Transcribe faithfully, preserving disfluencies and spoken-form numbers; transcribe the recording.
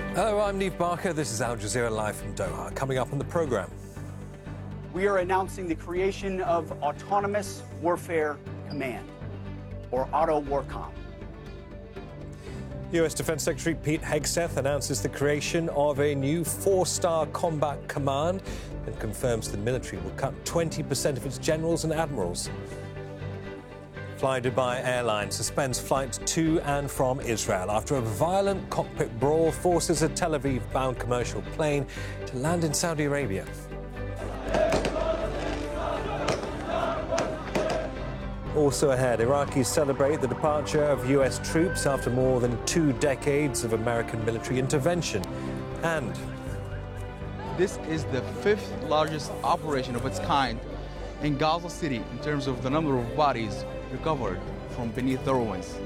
Hello, I'm Neve Barker. This is Al Jazeera Live from Doha. Coming up on the programme. We are announcing the creation of Autonomous Warfare Command, or Auto Warcom. U S Defence Secretary Pete Hegseth announces the creation of a new four-star combat command and confirms the military will cut twenty percent of its generals and admirals. Fly Dubai Airlines suspends flights to and from Israel after a violent cockpit brawl forces a Tel Aviv-bound commercial plane to land in Saudi Arabia. Also ahead, Iraqis celebrate the departure of U S troops after more than two decades of American military intervention. And this is the fifth largest operation of its kind in Gaza City in terms of the number of bodies recovered from beneath the ruins.